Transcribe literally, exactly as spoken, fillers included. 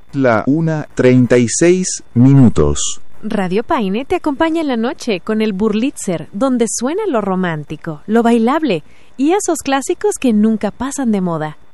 La una treinta y seis minutos. Radio Paine te acompaña en la noche con el Burlitzer, donde suena lo romántico, lo bailable y esos clásicos que nunca pasan de moda.